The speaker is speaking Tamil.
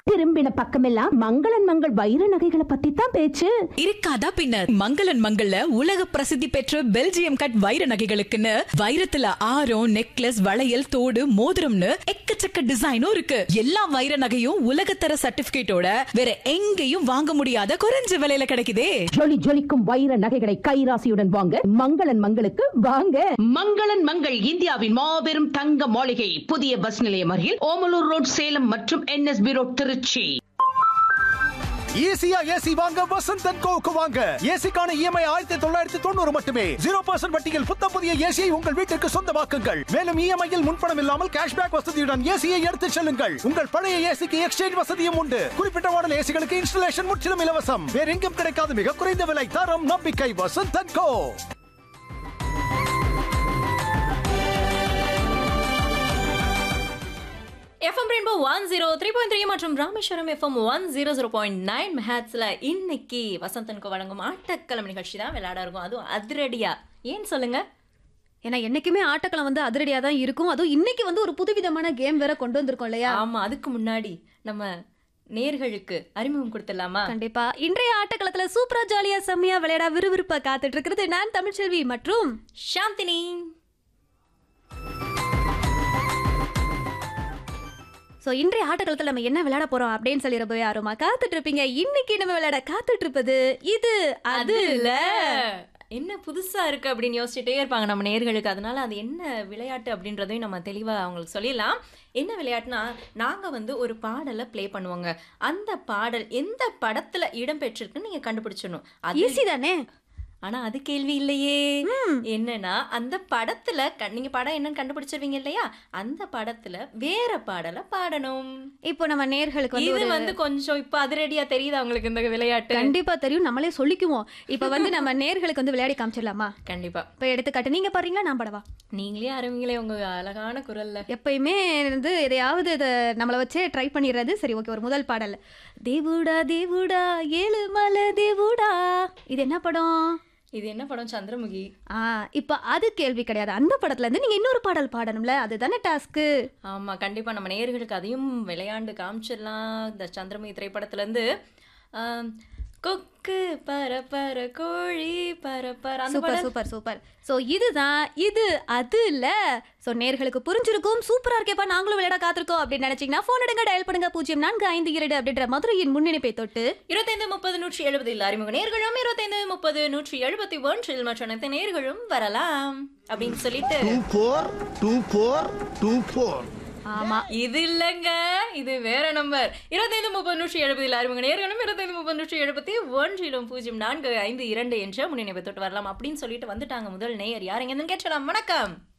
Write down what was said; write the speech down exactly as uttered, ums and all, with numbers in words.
திரும்பின பக்கமெல்லாம் மங்களன் மங்கள் வைர நகைகளை பத்தி தான் பேச்சு. இருக்காதா பின்னர், மங்களன் மங்கள்ல உலக பிரசித்தி பெற்ற பெல்ஜியம் கட் வைர நகைகளுக்குன்னு வைரத்துல ஆரம், நெக்லஸ், வளையல், தோடு, மோதிரம்னு எக்கச்சக்க டிசைனும் இருக்கு. எல்லா வைர நகையும் உலகத்தர சர்டிபிகேட்டோட வேற எங்கேயும் வாங்க முடியாத குறைஞ்ச விலையில கிடைக்குதே. ஜொலி ஜொலிக்கும் வைர நகைகளை கைராசியுடன் வாங்க மங்களன் மங்களுக்கு வாங்க. மங்களன் மங்கள் இந்தியாவின் மாபெரும் தங்க மாளிகை, புதிய பஸ் நிலையம் அருகில் ஓமலூர் ரோட், சேலம் மற்றும் என்எஸ்பி ரோட், திருச்சி. ஈஸியா ஏசி வாங்க வசந்த் அண்ட் கோவுக்கு வாங்க. ஏசிக்கான இஎம்ஐ ஆயிரத்தி தொள்ளாயிரத்தி தொண்ணூறு மட்டுமே. ஜீரோ பர்சன்ட் வட்டியில் புத்தம் புதிய ஏசியை உங்கள் வீட்டிற்கு சொந்தமாக்குங்கள். மேலும் இஎம்ஐயில் முன்பணம் இல்லாமல் கேஷ்பேக் வசதியுடன் ஏசியை எடுத்து செல்லுங்கள். உங்கள் பழைய ஏசிக்கு எக்ஸ்சேஞ்ச் வசதியும் உண்டு. குறிப்பிட்ட மாடல் ஏசிகளுக்கு இன்ஸ்டாலேஷன் முற்றிலும் இலவசம். வேற எங்கும் கிடைக்காத மிக குறைந்த விலை, தரம், நம்பிக்கை. Vasanth and go. FM rainbow one zero three point three மற்றும் Rameswaram FM one zero zero point nine மெஹாட்ஸ்ல இன்னைக்கு வசந்தனுக்கு வழங்கும் ஆட்டக்கிழமை நிகழ்ச்சி தான் விளையாட இருக்கும். அதுவும் அதிரடியா. ஏன் சொல்லுங்க? ஏன்னா என்னைக்குமே ஆட்டக்களம் வந்து அதிரடியா தான் இருக்கும். அதுவும் இன்னைக்கு வந்து ஒரு புதுவிதமான கேம் வேற கொண்டு வந்திருக்கோம் இல்லையா? ஆமா, அதுக்கு முன்னாடி நம்ம நேர்களுக்கு அறிமுகம் கொடுத்துடலாமா? கண்டிப்பா. இன்றைய ஆட்டக்களத்துல சூப்பரா ஜாலியா செம்மையா விளையாட விறுவிறுப்பா காத்துட்டு இருக்கிறது நான் தமிழ்ச்செல்வி மற்றும் சாந்தினி. ஸோ இன்றைய ஆட்டக்களத்தில் நம்ம என்ன விளையாட போறோம் அப்படின்னு சொல்லி ரொம்ப ஆர்வமா காத்துட்டு இருப்பீங்க. இன்னைக்கு நம்ம விளையாட காத்துட்டு இருப்பது இது அது இல்ல. என்ன புதுசா இருக்கு அப்படின்னு யோசிச்சுட்டே இருப்பாங்க நம்ம நேர்களுக்கு. அதனால அது என்ன விளையாட்டு அப்படின்றதையும் நம்ம தெளிவா அவங்களுக்கு சொல்லிடலாம். என்ன விளையாட்டுனா, நாங்க வந்து ஒரு பாடலை பிளே பண்ணுவோங்க. அந்த பாடல் எந்த படத்துல இடம் பெற்றிருக்குன்னு நீங்க கண்டுபிடிச்சிடணும். அது ஈஸி தானே? ஆனா அது கேள்வி இல்லையே. என்னன்னா, அந்த படத்துல நீங்க படம் என்னன்னு கண்டுபிடிச்சிருவீங்க இல்லையா, அந்த படத்துல வேற பாடலை பாடணும். இப்போ நம்ம நேர்களுக்கு இது வந்து கொஞ்சம் இப்ப அதிரடியா தெரியுது அவங்களுக்கு இந்த விளையாட்டு. கண்டிப்பா தெரியும், நம்மளே சொல்லிக்குவோம். இப்ப வந்து நம்ம நேர்களுக்கு வந்து விளையாடி காமிச்சிடலாமா? கண்டிப்பா. இப்ப எடுத்துக்காட்டு நீங்க பாருங்களா, நான் படவா? நீங்களே ஆரம்பிங்களே உங்க அழகான குரல்ல. எப்பயுமே வந்து எதையாவது இதை நம்மளை வச்சே ட்ரை பண்ணிடுறது. சரி, ஓகே. ஒரு முதல் பாடல், தேவுடா தேவுடா ஏழு மலை தேவுடா. இது என்ன படம்? இது என்ன படம்? சந்திரமுகி. ஆ, இப்ப அது கேள்வி கிடையாது. அந்த படத்துல இருந்து நீங்க இன்னொரு பாடல் பாடணும்ல, அதுதானே டாஸ்க்கு. ஆமா, கண்டிப்பா நம்ம நேயர்களுக்கு அதையும் விளையாண்டு காமிச்சிடலாம். இந்த சந்திரமுகி திரைப்படத்துல இருந்து கொக்கு பர பர கோழி பர பர. Super super super. ஸோ இதுதான் இது அது இல்ல. ஸோ நேர்களுக்கு புரிஞ்சிருக்கும். சூப்பரா இருக்கேப்பா, நாங்களும் விளையாட காத்திருக்கோம் அப்படின்னு நினைச்சீங்கன்னா போன் எடுங்க, டயல் பண்ணுங்க பூஜ்ஜியம் நான்கு ஐந்து இரண்டு அப்படின்ற மதுரையின் முன்னிணைப்பை தொட்டு இருபத்தைந்து முப்பது நூற்றி எழுபதில் அறிமுக நேர்களும் இருபத்தைந்து முப்பது நூற்றி எழுபத்தி ஒன்றில் மற்ற அனைத்து நேர்களும் வரலாம் அப்படின்னு சொல்லிட்டு ஆமா, இது இல்லங்க, இது வேற நம்பர். இருபத்தைந்து முப்பது நூற்றி எழுபதில் அறிமுக நேர்களும் இருபத்தைந்து முப்பது நூற்றி எழுபத்தி ஒன்றிலும் பூஜ்ஜியம் நான்கு ஐந்து இரண்டு என்ற முன்னிணைப்பை தொட்டு வரலாம் அப்படின்னு சொல்லிட்டு வந்துட்டாங்க முதல் நேயர். யார் எங்கன்னு கேட்கலாம். வணக்கம்.